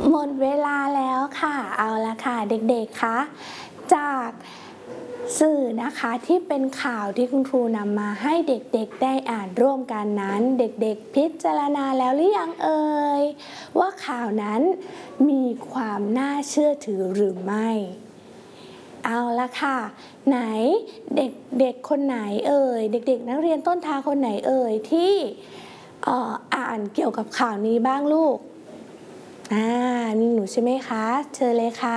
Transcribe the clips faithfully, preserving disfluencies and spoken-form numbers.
หมดเวลาแล้วค่ะเอาละค่ะเด็กๆคะจากสื่อนะคะที่เป็นข่าวที่คุณครูนำมาให้เด็กๆได้อ่านร่วมกันนั้นเด็กๆพิจารณาแล้วหรือยังเอ่ยว่าข่าวนั้นมีความน่าเชื่อถือหรือไม่เอาละค่ะไหนเด็กๆคนไหนเอ่ยเด็กๆนักเรียนต้นทางคนไหนเอ่ยที่อ่านเกี่ยวกับข่าวนี้บ้างลูกอ่านี่หนูใช่ไหมคะเชิญเลยค่ะ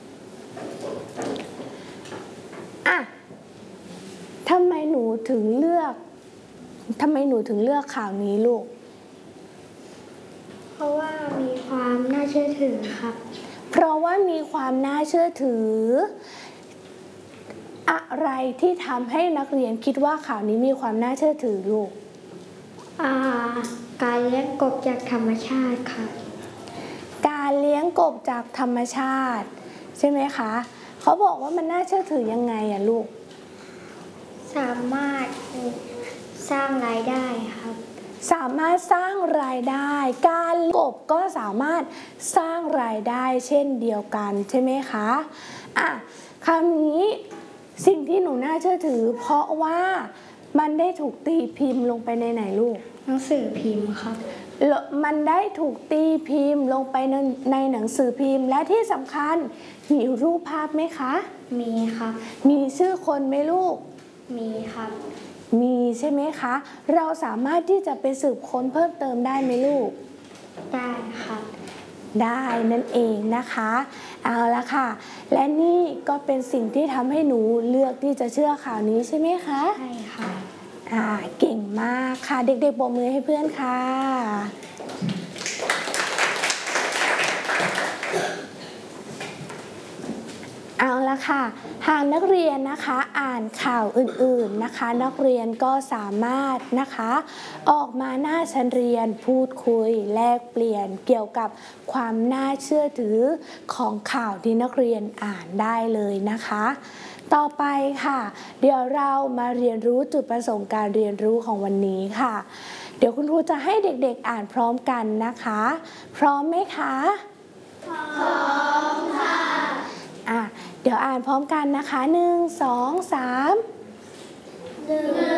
อ่ะทำไมหนูถึงเลือกทำไมหนูถึงเลือกข่าวนี้ลูกเพราะว่ามีความน่าเชื่อถือครับเพราะว่ามีความน่าเชื่อถืออะไรที่ทำให้นักเรียนคิดว่าข่าวนี้มีความน่าเชื่อถือลูกอ่าการเลี้ยงกบจากธรรมชาติครับการเลี้ยงกบจากธรรมชาติใช่ไหมคะเขาบอกว่ามันน่าเชื่อถือยังไงอะลูกสามารถสร้างรายได้ครับสามารถสร้างรายได้การกบก็สามารถสร้างรายได้เช่นเดียวกันใช่ไหมคะอ่ะคราวนี้สิ่งที่หนูน่าเชื่อถือเพราะว่ามันได้ถูกตีพิมพ์ลงไปในไหนลูกหนังสือพิมพ์ครับมันได้ถูกตีพิมพ์ลงไปในในหนังสือพิมพ์และที่สำคัญมีรูปภาพไหมคะมีครับมีชื่อคนไหมลูกมีครับมีใช่ไหมคะเราสามารถที่จะไปสืบค้นเพิ่มเติมได้ไหมลูกได้ครับได้นั่นเองนะคะเอาละค่ะและนี่ก็เป็นสิ่งที่ทำให้หนูเลือกที่จะเชื่อข่าวนี้ใช่ไหมคะใช่ค่ะอ่าเก่งมากค่ะเด็กๆปรบมือให้เพื่อนค่ะเอาละค่ะหากนักเรียนนะคะอ่านข่าวอื่นๆนะคะนักเรียนก็สามารถนะคะออกมาหน้าชั้นเรียนพูดคุยแลกเปลี่ยนเกี่ยวกับความน่าเชื่อถือของข่าวที่นักเรียนอ่านได้เลยนะคะต่อไปค่ะเดี๋ยวเรามาเรียนรู้จุดประสงค์การเรียนรู้ของวันนี้ค่ะเดี๋ยวคุณครูจะให้เด็กๆอ่านพร้อมกันนะคะพร้อมไหมคะพร้อมค่ะอ่ะเดี๋ยวอ่านพร้อมกันนะคะหนึ่งสองสามหนึ่ง